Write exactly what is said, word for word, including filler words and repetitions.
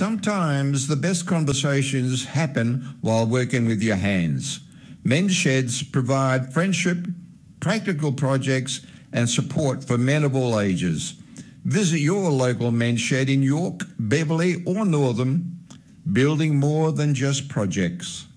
Sometimes the best conversations happen while working with your hands. Men's Sheds provide friendship, practical projects and support for men of all ages. Visit your local Men's Shed in York, Beverley or Northern, building more than just projects.